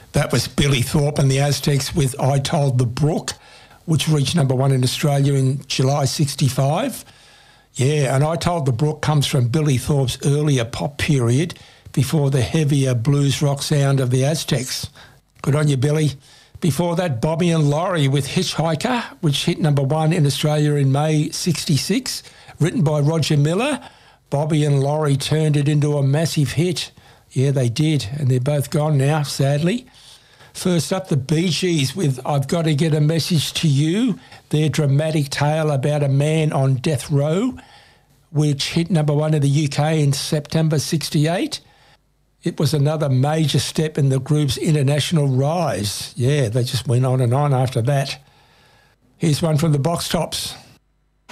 That was Billy Thorpe and the Aztecs with I Told the Brook, which reached number one in Australia in July 65. Yeah, and I Told the Brook comes from Billy Thorpe's earlier pop period before the heavier blues rock sound of the Aztecs. Good on you, Billy. Before that, Bobby and Laurie with Hitchhiker, which hit number one in Australia in May 66, written by Roger Miller. Bobby and Laurie turned it into a massive hit. Yeah, they did, and they're both gone now, sadly. First up, the Bee Gees with I've Got to Get a Message to You, their dramatic tale about a man on death row, which hit number one in the UK in September 68. It was another major step in the group's international rise. Yeah, they just went on and on after that. Here's one from the Box Tops.